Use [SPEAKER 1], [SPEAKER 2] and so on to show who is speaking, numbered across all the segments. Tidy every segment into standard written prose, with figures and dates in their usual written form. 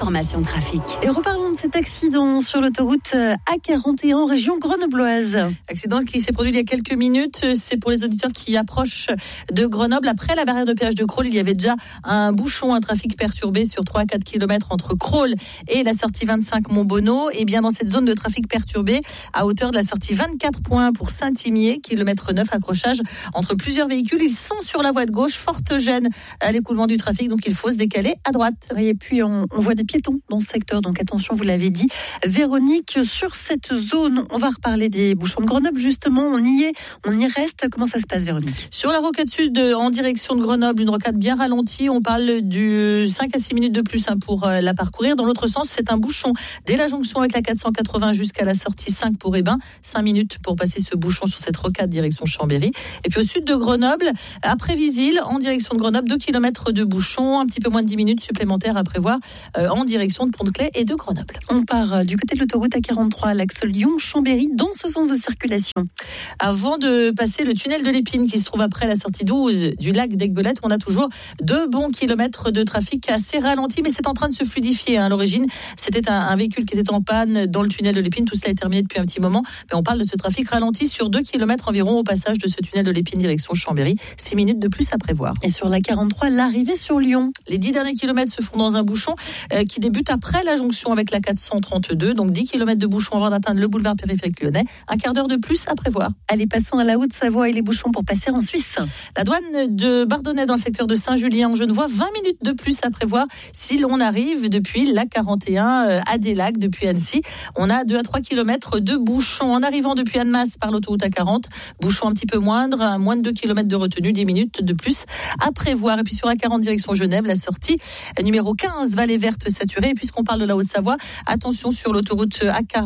[SPEAKER 1] l'information trafic.
[SPEAKER 2] Et reparlons de cet accident sur l'autoroute A41 région grenobloise.
[SPEAKER 3] Accident qui s'est produit il y a quelques minutes. C'est pour les auditeurs qui approchent de Grenoble. Après la barrière de péage de Crolles, il y avait déjà un bouchon, un trafic perturbé sur 3 à 4 km entre Crolles et la sortie 25 Montbonneau. Et bien dans cette zone de trafic perturbé, à hauteur de la sortie 24.1 pour Saint-Imier, kilomètre 9, accrochage entre plusieurs véhicules. Ils sont sur la voie de gauche, forte gêne à l'écoulement du trafic, donc il faut se décaler à droite.
[SPEAKER 2] Et puis on voit des piétons dans ce secteur, donc attention, vous l'avez dit. Véronique, sur cette zone, on va reparler des bouchons de Grenoble, justement, on y reste. Comment ça se passe, Véronique ?
[SPEAKER 3] Sur la rocade sud, en direction de Grenoble, une rocade bien ralentie, on parle du 5 à 6 minutes de plus pour la parcourir. Dans l'autre sens, c'est un bouchon dès la jonction avec la 480 jusqu'à la sortie 5 pour Hébin, 5 minutes pour passer ce bouchon sur cette rocade direction Chambéry. Et puis au sud de Grenoble, après Visil, en direction de Grenoble, 2 km de bouchon, un petit peu moins de 10 minutes supplémentaires à prévoir en direction de Pont-de-Claix et de Grenoble.
[SPEAKER 2] On part du côté de l'autoroute A43 à l'axe Lyon-Chambéry dans ce sens de circulation.
[SPEAKER 3] Avant de passer le tunnel de l'Épine qui se trouve après la sortie 12 du lac d'Aiguebelette, on a toujours 2 bons kilomètres de trafic assez ralenti, mais c'est en train de se fluidifier. À l'origine, c'était un véhicule qui était en panne dans le tunnel de l'Épine. Tout cela est terminé depuis un petit moment, mais on parle de ce trafic ralenti sur 2 km environ au passage de ce tunnel de l'Épine direction Chambéry. 6 minutes de plus à prévoir.
[SPEAKER 2] Et sur la 43, l'arrivée sur Lyon.
[SPEAKER 3] Les 10 derniers kilomètres se font dans un bouchon qui débute après la jonction avec la 432. Donc 10 km de bouchon avant d'atteindre le boulevard périphérique lyonnais. Un quart d'heure de plus à prévoir.
[SPEAKER 2] Allez, passons à la Haute-Savoie et les bouchons pour passer en Suisse.
[SPEAKER 3] La douane de Bardonnay dans le secteur de Saint-Julien en Genevois, 20 minutes de plus à prévoir si l'on arrive depuis la 41 à des lacs, depuis Annecy. On a 2 à 3 km de bouchons. En arrivant depuis Annemasse par l'autoroute A40, bouchon un petit peu moindre, à moins de 2 km de retenue, 10 minutes de plus à prévoir. Et puis sur A40 direction Genève, la sortie numéro 15, Vallée Verte saturée. Et puisqu'on parle de la Haute-Savoie, attention sur l'autoroute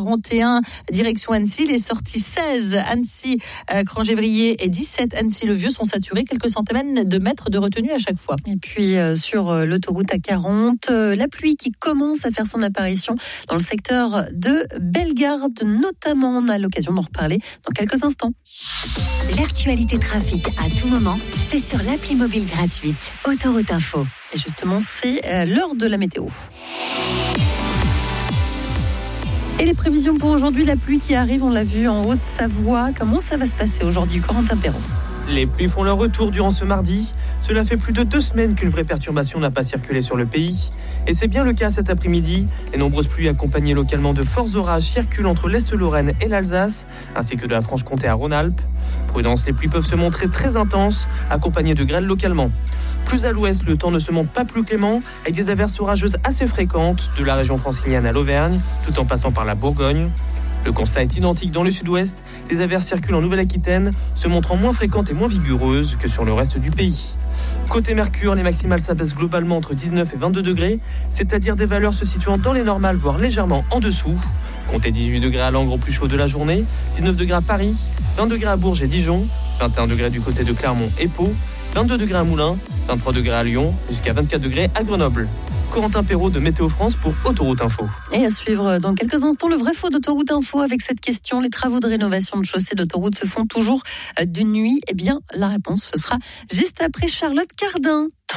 [SPEAKER 3] A41 direction Annecy, les sorties 16 Annecy, Crangévrier et 17 Annecy-le-Vieux sont saturées, quelques centaines de mètres de retenue à chaque fois.
[SPEAKER 2] Et puis sur l'autoroute A40, la pluie qui commence à faire son apparition dans le secteur de Bellegarde, notamment. On a l'occasion d'en reparler dans quelques instants.
[SPEAKER 1] L'actualité trafic à tout moment, c'est sur l'appli mobile gratuite Autoroute Info.
[SPEAKER 2] Et justement, c'est l'heure de la météo. Et les prévisions pour aujourd'hui, la pluie qui arrive, on l'a vu en Haute-Savoie. Comment ça va se passer aujourd'hui, Corentin Perrault ?
[SPEAKER 4] Les pluies font leur retour durant ce mardi. Cela fait plus de 2 semaines qu'une vraie perturbation n'a pas circulé sur le pays. Et c'est bien le cas cet après-midi. Les nombreuses pluies accompagnées localement de forts orages circulent entre l'Est-Lorraine et l'Alsace, ainsi que de la Franche-Comté à Rhône-Alpes. Prudence, les pluies peuvent se montrer très intenses, accompagnées de grêle localement. Plus à l'ouest, le temps ne se montre pas plus clément, avec des averses orageuses assez fréquentes, de la région francilienne à l'Auvergne, tout en passant par la Bourgogne. Le constat est identique dans le sud-ouest. Les averses circulent en Nouvelle-Aquitaine, se montrant moins fréquentes et moins vigoureuses que sur le reste du pays. Côté Mercure, les maximales s'abaissent globalement entre 19 et 22 degrés, c'est-à-dire des valeurs se situant dans les normales, voire légèrement en dessous. Comptez 18 degrés à Langres au plus chaud de la journée, 19 degrés à Paris, 20 degrés à Bourges et Dijon, 21 degrés du côté de Clermont et Pau, 22 degrés à Moulins, 23 degrés à Lyon, jusqu'à 24 degrés à Grenoble. Corentin Perrault de Météo France pour Autoroute Info.
[SPEAKER 2] Et à suivre dans quelques instants, le vrai faux d'Autoroute Info avec cette question. Les travaux de rénovation de chaussées d'autoroute se font toujours de nuit? Eh bien, la réponse, ce sera juste après Charlotte Cardin.